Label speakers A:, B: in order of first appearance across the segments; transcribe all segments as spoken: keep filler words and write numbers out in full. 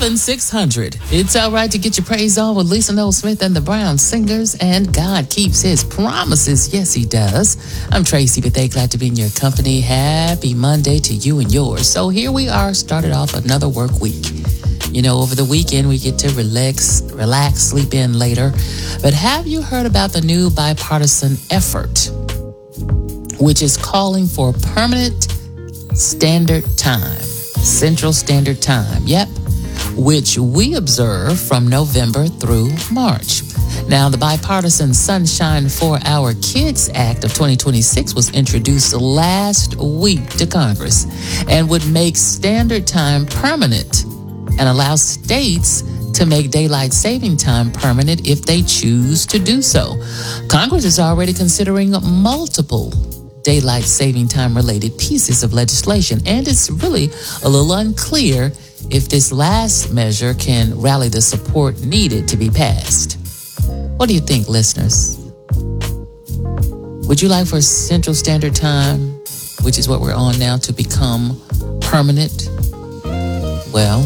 A: Heaven six hundred. It's all right to get your praise on with Lisa Noel Smith and the Brown Singers, and God keeps his promises. Yes, he does. I'm Tracy Bethea, glad to be in your company. Happy Monday to you and yours. So here we are, started off another work week. You know, over the weekend, we get to relax, relax, sleep in later. But have you heard about the new bipartisan effort, which is calling for permanent standard time, Central Standard Time? Yep. Which we observe from November through March. Now, the bipartisan Sunshine for Our Kids Act of twenty twenty-six was introduced last week to Congress and would make standard time permanent and allow states to make daylight saving time permanent if they choose to do so. Congress is already considering multiple daylight saving time related pieces of legislation, and it's really a little unclear if this last measure can rally the support needed to be passed. What do you think, listeners? Would you like for Central Standard Time, which is what we're on now, to become permanent? Well,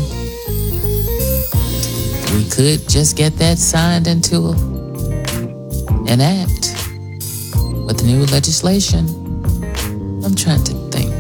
A: we could just get that signed into an act with new legislation. I'm trying to think.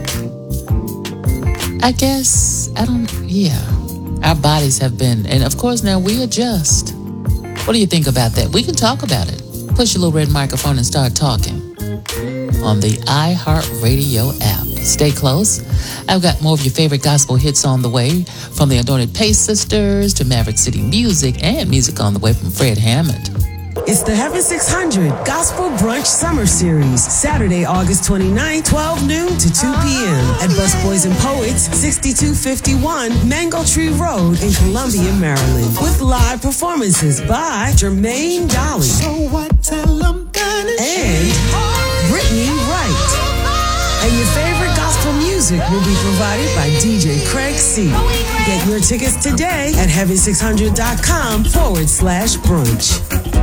A: I guess, I don't, yeah. Our bodies have been, and of course now we adjust. What do you think about that? We can talk about it. Push your little red microphone and start talking on the iHeartRadio app. Stay close. I've got more of your favorite gospel hits on the way, from the Anointed Pace Sisters to Maverick City Music, and music on the way from Fred Hammond.
B: It's the Heaven six hundred Gospel Brunch Summer Series, Saturday, August twenty-ninth, twelve noon to two p.m. at Busboys and Poets, sixty-two fifty-one Mango Tree Road in Columbia, Maryland, with live performances by Jermaine Dolly
C: So what tell 'em gonna
B: and Brittany Wright. And your favorite gospel music will be provided by D J Craig C. Get your tickets today at heaven six hundred dot com forward slash brunch.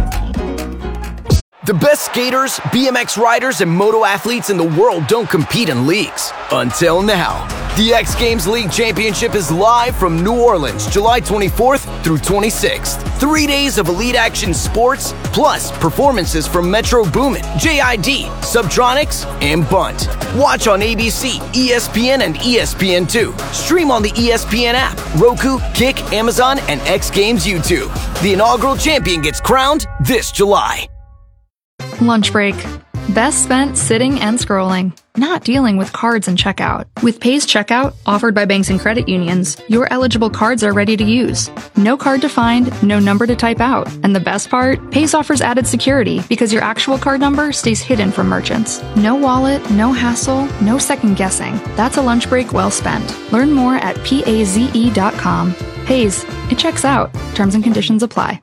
D: The best skaters, B M X riders, and moto athletes in the world don't compete in leagues. Until now. The X Games League Championship is live from New Orleans, July twenty-fourth through twenty-sixth. Three days of elite action sports, plus performances from Metro Boomin, J I D, Subtronics, and Bunt. Watch on A B C, E S P N, and E S P N two. Stream on the E S P N app, Roku, Kick, Amazon, and X Games YouTube. The inaugural champion gets crowned this July.
E: Lunch break. Best spent sitting and scrolling, not dealing with cards and checkout. With Pace Checkout, offered by banks and credit unions, your eligible cards are ready to use. No card to find, no number to type out. And the best part? Pace offers added security because your actual card number stays hidden from merchants. No wallet, no hassle, no second guessing. That's a lunch break well spent. Learn more at paze dot com. Pace, it checks out. Terms and conditions apply.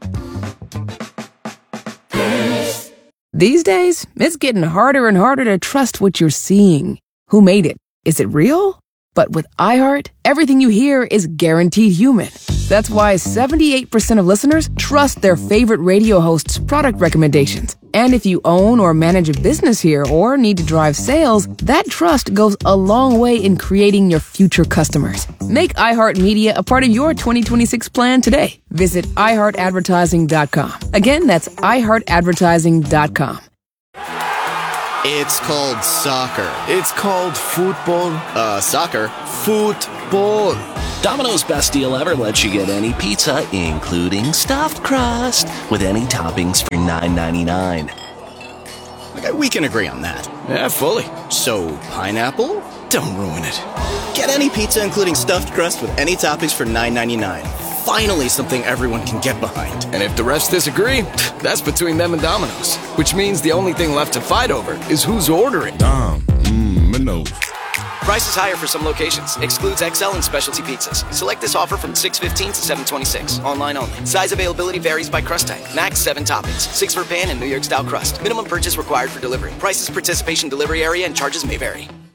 F: These days, it's getting harder and harder to trust what you're seeing. Who made it? Is it real? But with iHeart, everything you hear is guaranteed human. That's why seventy-eight percent of listeners trust their favorite radio host's product recommendations. And if you own or manage a business here or need to drive sales, that trust goes a long way in creating your future customers. Make iHeartMedia a part of your twenty twenty-six plan today. Visit i heart advertising dot com. Again, that's i heart advertising dot com.
G: It's called soccer. It's called football. Uh, soccer. Football.
H: Domino's best deal ever lets you get any pizza, including stuffed crust, with any toppings for nine ninety-nine.
G: Okay, we can agree on that. Yeah, fully. So, pineapple? Don't ruin it. Get any pizza, including stuffed crust, with any toppings for nine ninety-nine. Finally, something everyone can get behind.
I: And if the refs disagree, that's between them and Domino's. Which means the only thing left to fight over is who's ordering.
J: Dom, mmm, Minos.
D: Price is higher for some locations. Excludes X L and specialty pizzas. Select this offer from six fifteen to seven twenty-six. Online only. Size availability varies by crust type. Max seven toppings. Six for pan and New York style crust. Minimum purchase required for delivery. Prices, participation, delivery area, and charges may vary.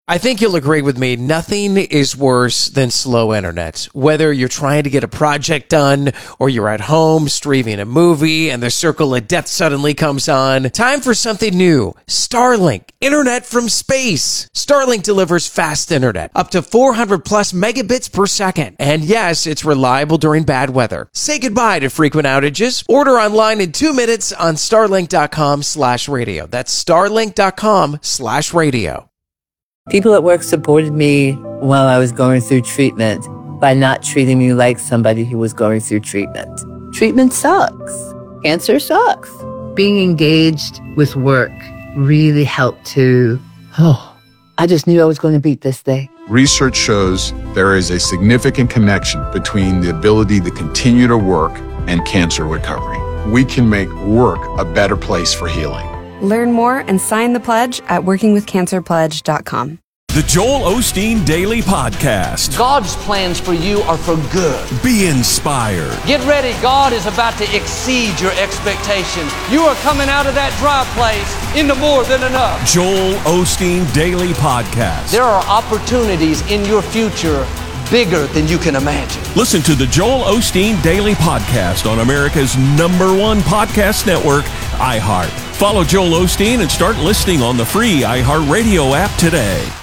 K: I think you'll agree with me. Nothing is worse than slow internet. Whether you're trying to get a project done or you're at home streaming a movie and the circle of death suddenly comes on, time for something new. Starlink, internet from space. Starlink delivers fast internet, up to four hundred plus megabits per second. And yes, it's reliable during bad weather. Say goodbye to frequent outages. Order online in two minutes on starlink.com slash radio. That's starlink.com slash radio.
L: People at work supported me while I was going through treatment by not treating me like somebody who was going through treatment. Treatment sucks. Cancer sucks. Being engaged with work really helped to, oh, I just knew I was going to beat this thing.
M: Research shows there is a significant connection between the ability to continue to work and cancer recovery. We can make work a better place for healing.
N: Learn more and sign the pledge at working with cancer pledge dot com.
O: The Joel Osteen Daily Podcast.
P: God's plans for you are for good.
O: Be inspired.
P: Get ready. God is about to exceed your expectations. You are coming out of that dry place into more than enough.
O: Joel Osteen Daily Podcast.
P: There are opportunities in your future bigger than you can imagine.
O: Listen to the Joel Osteen Daily Podcast on America's number one podcast network, iHeart. Follow Joel Osteen and start listening on the free iHeartRadio app today.